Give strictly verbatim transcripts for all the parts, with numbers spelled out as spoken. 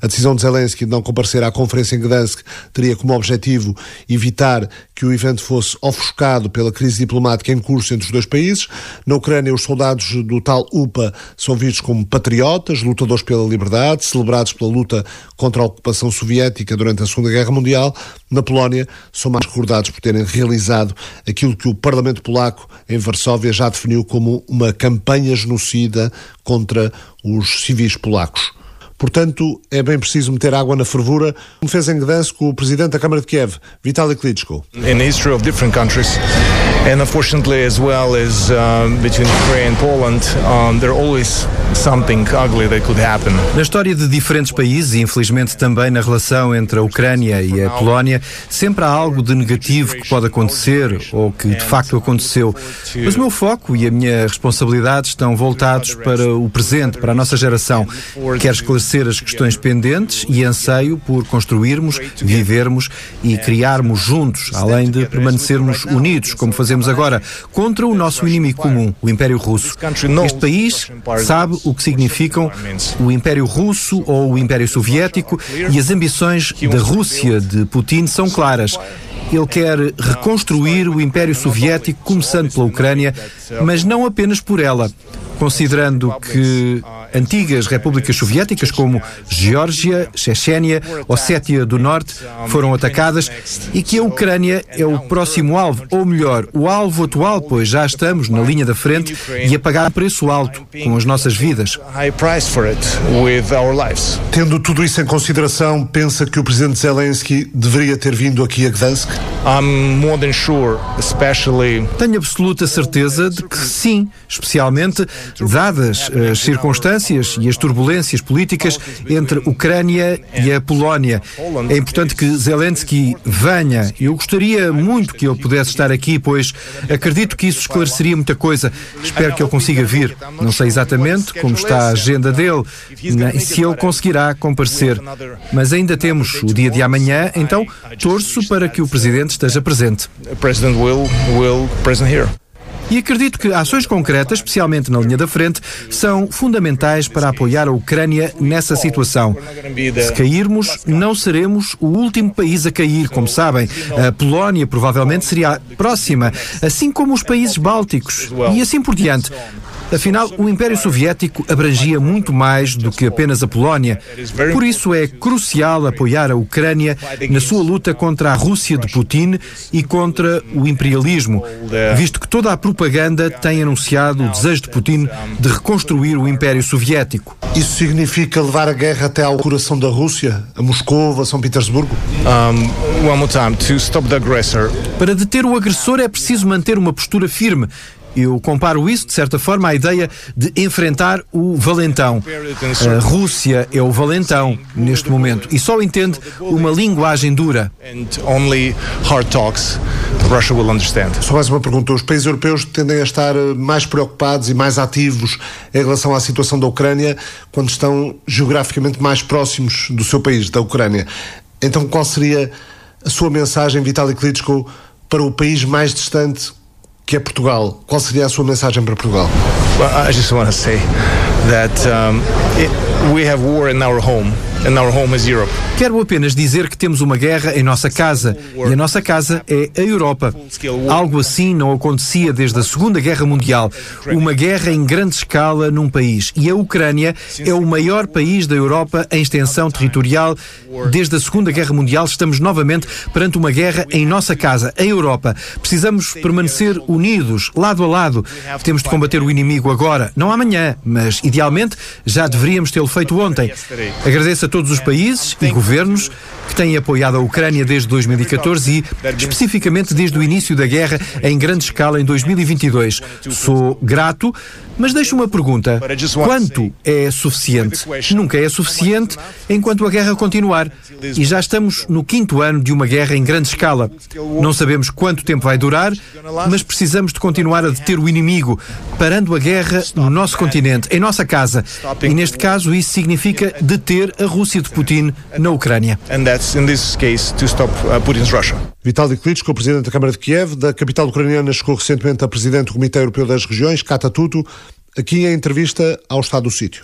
A decisão de Zelensky de não comparecer à conferência em Gdansk teria como objetivo evitar que o evento fosse ofuscado pela crise diplomática em curso entre os dois países. Na Ucrânia, os soldados do tal U P A são vistos como patriotas, lutadores pela liberdade, celebrados pela luta contra a ocupação soviética durante a Segunda Guerra Mundial. Na Polónia, são mais recordados por terem realizado aquilo que o Parlamento Polaco em Varsóvia já definiu como uma campanha genocida contra os civis polacos. Portanto, é bem preciso meter água na fervura, como fez em Gdansk o presidente da Câmara de Kiev, Vitaly Klitschko. In the history of different countries, and unfortunately as well as uh, between Ukraine and Poland, um, there always something ugly that could happen. Na história de diferentes países, e infelizmente também na relação entre a Ucrânia e a Polónia, sempre há algo de negativo que pode acontecer, ou que de facto aconteceu. Mas o meu foco e a minha responsabilidade estão voltados para o presente, para a nossa geração. Quero esclarecer as questões pendentes e anseio por construirmos, vivermos e criarmos juntos, além de permanecermos unidos, como fazemos agora, contra o nosso inimigo comum, o Império Russo. Este país sabe o que significam o Império Russo ou o Império Soviético, e as ambições da Rússia de Putin são claras. Ele quer reconstruir o Império Soviético, começando pela Ucrânia, mas não apenas por ela, considerando que antigas repúblicas soviéticas como Geórgia, Chechênia, Ossétia do Norte foram atacadas e que a Ucrânia é o próximo alvo, ou melhor, o alvo atual, pois já estamos na linha da frente e a pagar preço alto com as nossas vidas. Tendo tudo isso em consideração, pensa que o presidente Zelensky deveria ter vindo aqui a Gdansk? I'm more than sure, especially... Tenho absoluta certeza de que sim, especialmente dadas as circunstâncias e as turbulências políticas entre a Ucrânia e a Polónia. É importante que Zelensky venha. Eu gostaria muito que ele pudesse estar aqui, pois acredito que isso esclareceria muita coisa. Espero que ele consiga vir. Não sei exatamente como está a agenda dele, nem se ele conseguirá comparecer. Mas ainda temos o dia de amanhã, então torço para que o Presidente esteja presente. E acredito que ações concretas, especialmente na linha da frente, são fundamentais para apoiar a Ucrânia nessa situação. Se cairmos, não seremos o último país a cair, como sabem. A Polónia provavelmente seria a próxima, assim como os países bálticos, e assim por diante. Afinal, o Império Soviético abrangia muito mais do que apenas a Polónia. Por isso é crucial apoiar a Ucrânia na sua luta contra a Rússia de Putin e contra o imperialismo, visto que toda a propaganda tem anunciado o desejo de Putin de reconstruir o Império Soviético. Isso significa levar a guerra até ao coração da Rússia, a Moscou, a São Petersburgo? Um, one more time, to stop the aggressor. Para deter o agressor é preciso manter uma postura firme. Eu comparo isso, de certa forma, à ideia de enfrentar o valentão. A Rússia é o valentão neste momento e só entende uma linguagem dura. Só mais uma pergunta. Os países europeus tendem a estar mais preocupados e mais ativos em relação à situação da Ucrânia quando estão geograficamente mais próximos do seu país, da Ucrânia. Então qual seria a sua mensagem, Vitaly Klitschko, para o país mais distante, que é Portugal? Qual seria a sua mensagem para Portugal? Well, I just want to say that um, it, we have war in our home, and our home is Europe. Quero apenas dizer que temos uma guerra em nossa casa, e a nossa casa é a Europa. Algo assim não acontecia desde a Segunda Guerra Mundial. Uma guerra em grande escala num país. E a Ucrânia é o maior país da Europa em extensão territorial. Desde a Segunda Guerra Mundial estamos novamente perante uma guerra em nossa casa, a Europa. Precisamos permanecer unidos, lado a lado. Temos de combater o inimigo agora, não amanhã, mas idealmente já deveríamos tê-lo feito ontem. Agradeço a todos os países e governos que têm apoiado a Ucrânia desde dois mil e catorze e, especificamente, desde o início da guerra em grande escala em dois mil e vinte e dois. Sou grato, mas deixo uma pergunta. Quanto é suficiente? Nunca é suficiente enquanto a guerra continuar. E já estamos no quinto ano de uma guerra em grande escala. Não sabemos quanto tempo vai durar, mas precisamos de continuar a deter o inimigo, parando a guerra no nosso continente, em nossa casa. E neste caso isso significa deter a Rússia de Putin na Ucrânia. In this case, to stop uh, Putin's Russia. Vitaly Klitschko, presidente da Câmara de Kiev, da capital ucraniana, chegou recentemente a presidente do Comitê Europeu das Regiões, Kata Tutu, aqui em entrevista ao Estado do Sítio.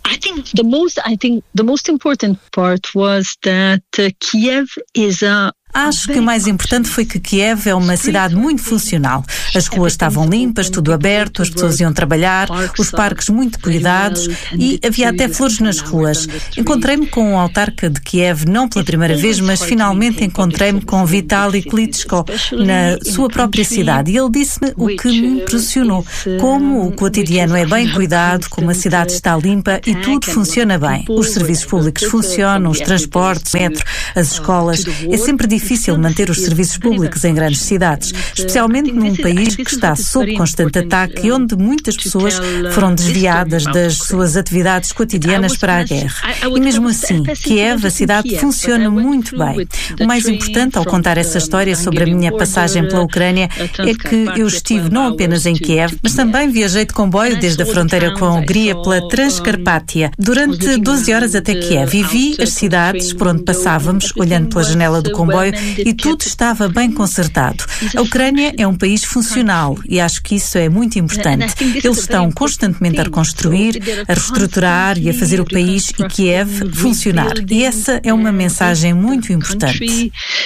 I think the most I think the most important part was that uh, Kiev is a Acho que o mais importante foi que Kiev é uma cidade muito funcional. As ruas estavam limpas, tudo aberto, as pessoas iam trabalhar, os parques muito cuidados e havia até flores nas ruas. Encontrei-me com o autarca de Kiev, não pela primeira vez, mas finalmente encontrei-me com Vitaly Klitschko na sua própria cidade e ele disse-me o que me impressionou, como o cotidiano é bem cuidado, como a cidade está limpa e tudo funciona bem. Os serviços públicos funcionam, os transportes, o metro, as escolas. É sempre difícil difícil manter os serviços públicos em grandes cidades, especialmente num país que está sob constante ataque e onde muitas pessoas foram desviadas das suas atividades cotidianas para a guerra. E mesmo assim, Kiev, a cidade, funciona muito bem. O mais importante ao contar essa história sobre a minha passagem pela Ucrânia é que eu estive não apenas em Kiev, mas também viajei de comboio desde a fronteira com a Hungria pela Transcarpátia durante doze horas até Kiev e vi as cidades por onde passávamos, olhando pela janela do comboio, e tudo estava bem consertado. A Ucrânia é um país funcional e acho que isso é muito importante. Eles estão constantemente a reconstruir, a reestruturar e a fazer o país e Kiev funcionar. E essa é uma mensagem muito importante.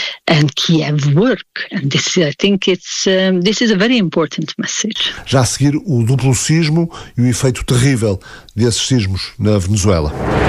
Já a seguir, o duplo sismo e o efeito terrível desses sismos na Venezuela.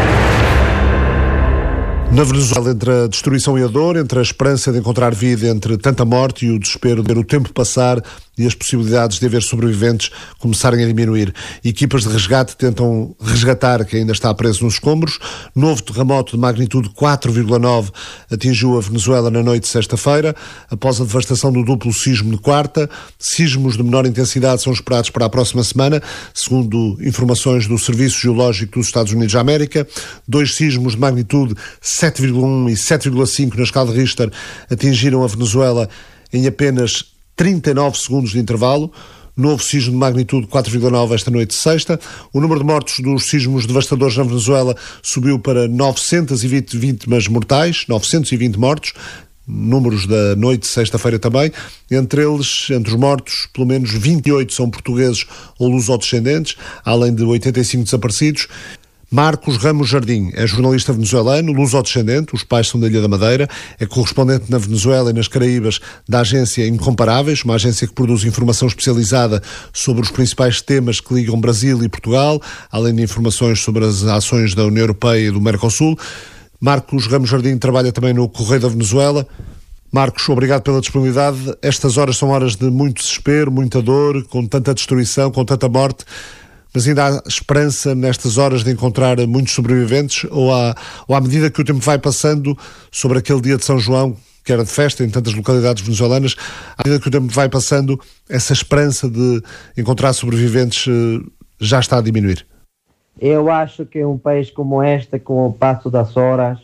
Na Venezuela, entre a destruição e a dor, entre a esperança de encontrar vida, entre tanta morte e o desespero de ver o tempo passar e as possibilidades de haver sobreviventes começarem a diminuir. Equipas de resgate tentam resgatar quem ainda está preso nos escombros. Novo terremoto de magnitude quatro vírgula nove atingiu a Venezuela na noite de sexta-feira, após a devastação do duplo sismo de quarta. Sismos de menor intensidade são esperados para a próxima semana, segundo informações do Serviço Geológico dos Estados Unidos da América. Dois sismos de magnitude sete vírgula um e sete vírgula cinco na escala de Richter atingiram a Venezuela em apenas trinta e nove segundos de intervalo. Novo sismo de magnitude quatro vírgula nove esta noite de sexta. O número de mortos dos sismos devastadores na Venezuela subiu para novecentas e vinte vítimas mortais, novecentos e vinte mortos, números da noite de sexta-feira também. Entre eles, entre os mortos, pelo menos vinte e oito são portugueses ou lusodescendentes, além de oitenta e cinco desaparecidos. Marcos Ramos Jardim é jornalista venezuelano, lusodescendente, os pais são da Ilha da Madeira, é correspondente na Venezuela e nas Caraíbas da agência Incomparáveis, uma agência que produz informação especializada sobre os principais temas que ligam Brasil e Portugal, além de informações sobre as ações da União Europeia e do Mercosul. Marcos Ramos Jardim trabalha também no Correio da Venezuela. Marcos, obrigado pela disponibilidade. Estas horas são horas de muito desespero, muita dor, com tanta destruição, com tanta morte. Mas ainda há esperança nestas horas de encontrar muitos sobreviventes, ou, há, ou à medida que o tempo vai passando sobre aquele dia de São João, que era de festa em tantas localidades venezuelanas, à medida que o tempo vai passando, essa esperança de encontrar sobreviventes já está a diminuir? Eu acho que um país como este, com o passo das horas,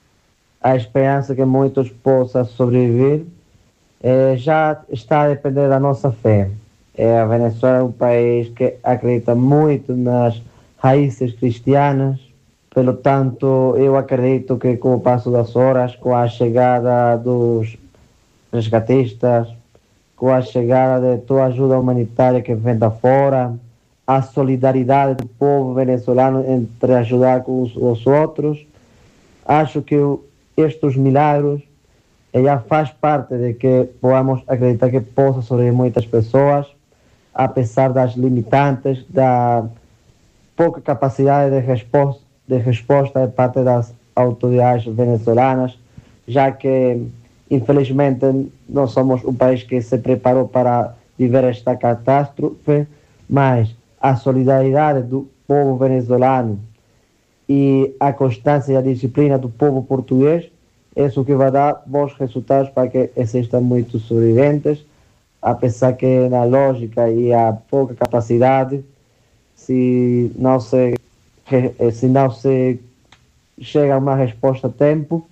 a esperança que muitos possam sobreviver, eh, já está a depender da nossa fé. É, a Venezuela é um país que acredita muito nas raízes cristianas, pelo tanto, eu acredito que com o passo das horas, com a chegada dos resgatistas, com a chegada de toda a ajuda humanitária que vem da fora, a solidariedade do povo venezuelano entre ajudar com os, os outros, acho que estes milagres já faz parte de que podamos acreditar que possa sobreviver muitas pessoas, apesar das limitantes, da pouca capacidade de resposta, de resposta de parte das autoridades venezuelanas, já que, infelizmente, não somos um país que se preparou para viver esta catástrofe, mas a solidariedade do povo venezuelano e a constância e a disciplina do povo português é isso que vai dar bons resultados para que existam muitos sobreviventes, apesar que na lógica e a pouca capacidade, se não se, se não se chega a uma resposta a tempo,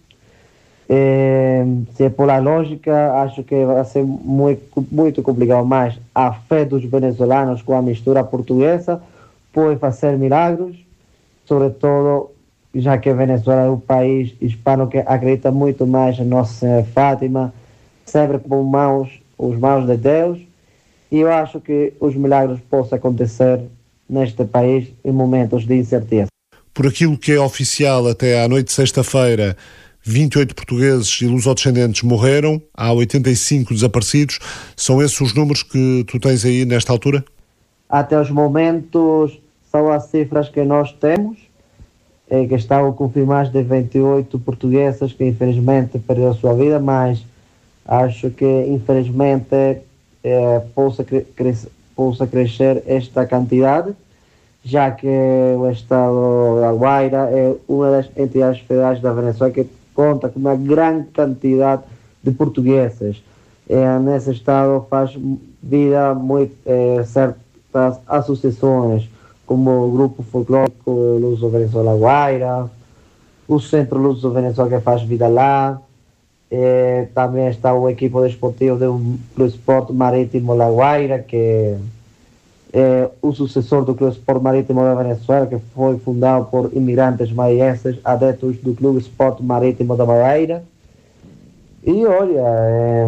eh, se é pela lógica, acho que vai ser muito, muito complicado, mas a fé dos venezuelanos com a mistura portuguesa pode fazer milagres, sobretudo já que a Venezuela é um país hispano que acredita muito mais em Nossa Senhora Fátima, sempre com mãos os mãos de Deus, e eu acho que os milagres possam acontecer neste país em momentos de incerteza. Por aquilo que é oficial, até à noite de sexta-feira, vinte e oito portugueses e lusodescendentes morreram, há oitenta e cinco desaparecidos. São esses os números que tu tens aí nesta altura? Até os momentos são as cifras que nós temos, é, que estavam confirmadas de vinte e oito portuguesas que infelizmente perderam a sua vida, mas acho que infelizmente é, possa, cre- possa crescer esta quantidade, já que o Estado da Guaira é uma das entidades federais da Venezuela que conta com uma grande quantidade de portugueses. É, nesse Estado faz vida muito, é, certas associações, como o Grupo Folclórico Luso Venezuela Guaira, o Centro Luso Venezuela que faz vida lá, é, também está o equipo desportivo do Clube Esporte Marítimo La Guaira, que é o sucessor do Clube Esporte Marítimo da Venezuela, que foi fundado por imigrantes maienses adeptos do Clube Esporte Marítimo da Madeira. E olha, é,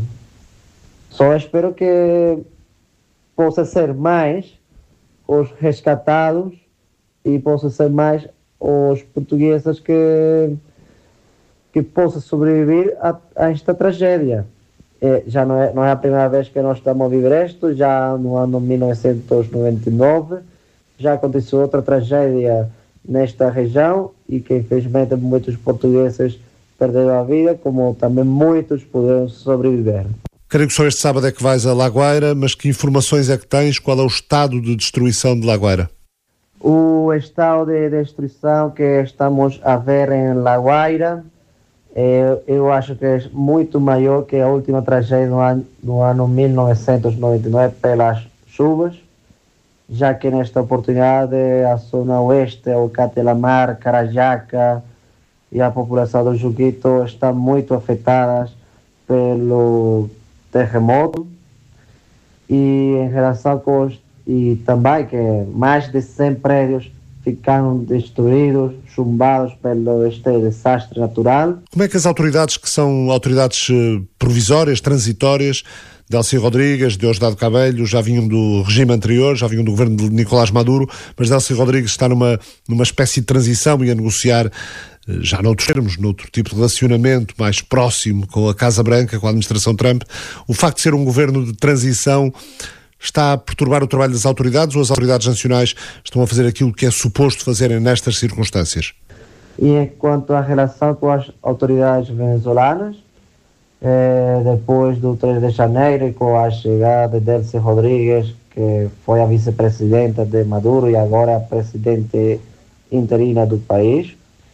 só espero que possa ser mais os resgatados e possa ser mais os portugueses que, que possam sobreviver a, a esta tragédia. É, já não é, não é a primeira vez que nós estamos a viver isto. Já no ano mil novecentos e noventa e nove já aconteceu outra tragédia nesta região e que infelizmente muitos portugueses perderam a vida, como também muitos puderam sobreviver. Creio que só este sábado é que vais a La Guaira, mas que informações é que tens? Qual é o estado de destruição de La Guaira? O estado de destruição que estamos a ver em La Guaira, é, eu acho que é muito maior que a última tragédia no ano, no ano mil novecentos e noventa e nove pelas chuvas, já que nesta oportunidade a zona oeste, o Catelamar, Carajaca e a população do Juquito estão muito afetadas pelo terremoto, e em relação com os, e também que mais de cem prédios ficaram destruídos, chumbados pelo este desastre natural. Como é que as autoridades, que são autoridades provisórias, transitórias, Delcy Rodrigues, Diosdado Cabello, já vinham do regime anterior, já vinham do governo de Nicolás Maduro, mas Delcy Rodrigues está numa, numa espécie de transição e a negociar, já noutros termos, noutro tipo de relacionamento mais próximo com a Casa Branca, com a administração Trump. O facto de ser um governo de transição está a perturbar o trabalho das autoridades, ou as autoridades nacionais estão a fazer aquilo que é suposto fazerem nestas circunstâncias? E quanto à relação com as autoridades venezuelanas, eh, depois do três de janeiro e com a chegada de Delcy Rodrigues, que foi a vice-presidenta de Maduro e agora a presidente interina do país,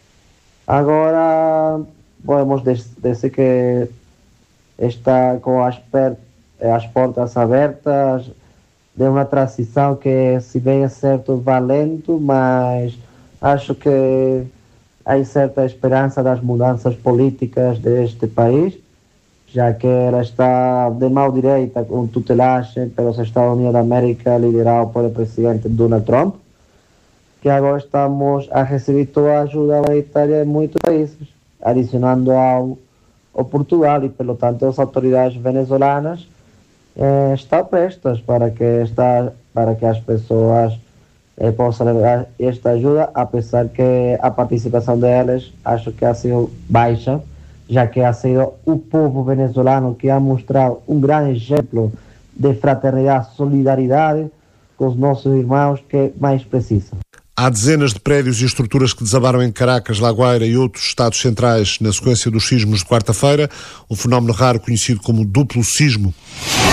agora podemos dizer que está com as, per- as portas abertas de uma transição que, se bem é certo, vai lento, mas acho que há certa esperança das mudanças políticas deste país, já que ela está de mão direita com tutelagem pelos Estados Unidos da América, liderado pelo presidente Donald Trump, que agora estamos a receber toda a ajuda humanitária de muitos países, adicionando ao, ao Portugal, e, pelo tanto, as autoridades venezuelanas eh, estão prestas para que, esta, para que as pessoas eh, possam levar esta ajuda, apesar que a participação delas acho que ha sido baixa, já que ha sido o povo venezuelano que ha mostrado um grande exemplo de fraternidade e solidariedade com os nossos irmãos que mais precisam. Há dezenas de prédios e estruturas que desabaram em Caracas, La Guaira e outros estados centrais na sequência dos sismos de quarta-feira, um fenómeno raro conhecido como duplo sismo.